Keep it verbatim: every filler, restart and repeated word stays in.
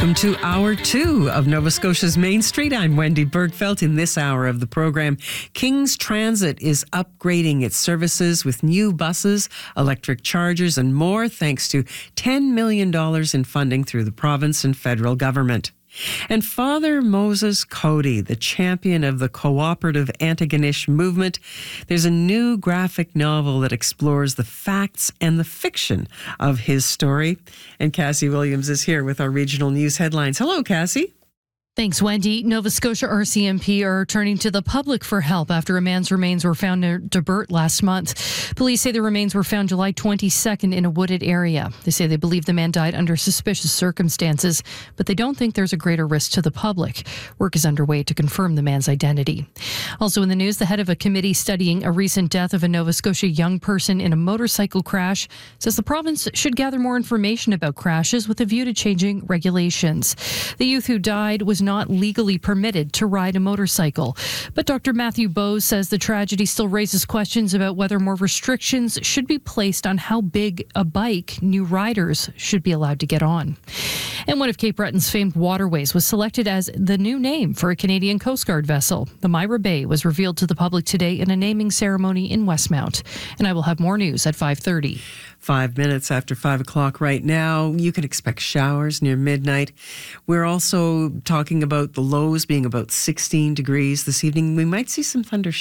Welcome to hour two of Nova Scotia's Main Street. I'm Wendy Bergfeld. In this hour of the program, King's Transit is upgrading its services with new buses, electric chargers, and more, thanks to ten million dollars in funding through the province and federal government. And Father Moses Coady, the champion of the cooperative Antigonish movement, there's a new graphic novel that explores the facts and the fiction of his story. And Cassie Williams is here with our regional news headlines. Hello, Cassie. Thanks, Wendy. Nova Scotia R C M P are turning to the public for help after a man's remains were found near Debert last month. Police say the remains were found July twenty-second in a wooded area. They say they believe the man died under suspicious circumstances, but they don't think there's a greater risk to the public. Work is underway to confirm the man's identity. Also in the news, the head of a committee studying a recent death of a Nova Scotia young person in a motorcycle crash says the province should gather more information about crashes with a view to changing regulations. The youth who died was not legally permitted to ride a motorcycle. But Doctor Matthew Bowes says the tragedy still raises questions about whether more restrictions should be placed on how big a bike new riders should be allowed to get on. And one of Cape Breton's famed waterways was selected as the new name for a Canadian Coast Guard vessel. The Myra Bay was revealed to the public today in a naming ceremony in Westmount. And I will have more news at five thirty. Five minutes after five o'clock right now. You can expect showers near midnight. We're also talking about the lows being about sixteen degrees this evening. We might see some thunder